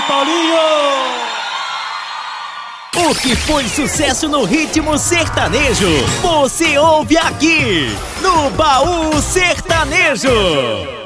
Paulinho! O que foi sucesso no ritmo sertanejo, você ouve aqui no Baú Sertanejo.